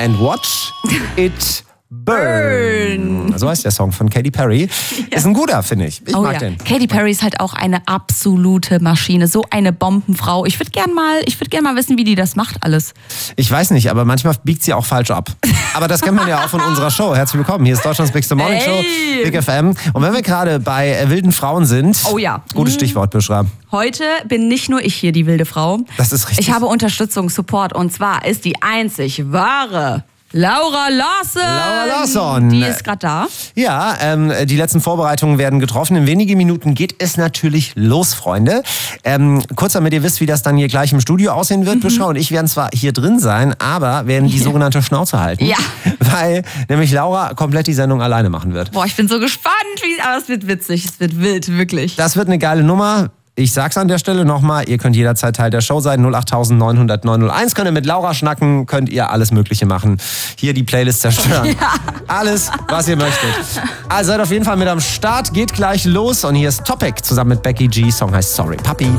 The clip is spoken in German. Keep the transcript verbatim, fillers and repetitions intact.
and watch it burn. So heißt der Song von Katy Perry. Ja. Ist ein guter, finde ich. Ich oh, mag ja. den. Katy Perry ist halt auch eine absolute Maschine. So eine Bombenfrau. Ich würde gerne mal, ich würd gern mal wissen, wie die das macht alles. Ich weiß nicht, aber manchmal biegt sie auch falsch ab. Aber das kennt man ja auch von unserer Show. Herzlich willkommen. Hier ist Deutschlands Big Morning Show, hey. Big F M. Und wenn wir gerade bei äh, wilden Frauen sind, oh ja. gutes Stichwort, Buschra. Heute bin nicht nur ich hier die wilde Frau. Das ist richtig. Ich habe Unterstützung, Support. Und zwar ist die einzig wahre Laura Larsson. Laura Larsson. Die ist gerade da. Ja, ähm, die letzten Vorbereitungen werden getroffen. In wenigen Minuten geht es natürlich los, Freunde. Ähm, kurz damit ihr wisst, wie das dann hier gleich im Studio aussehen wird, mhm. Buschra und ich werden zwar hier drin sein, aber werden die sogenannte Schnauze halten. Ja. Weil nämlich Laura komplett die Sendung alleine machen wird. Boah, ich bin so gespannt, wie, aber es wird witzig, es wird wild, wirklich. Das wird eine geile Nummer. Ich sag's an der Stelle nochmal, ihr könnt jederzeit Teil der Show sein. null acht neun null null neun null eins. Könnt ihr mit Laura schnacken, könnt ihr alles Mögliche machen. Hier die Playlist zerstören. Ja. Alles, was ihr möchtet. Also seid auf jeden Fall mit am Start, geht gleich los. Und hier ist Topic zusammen mit Becky G. Song heißt Sorry Papi.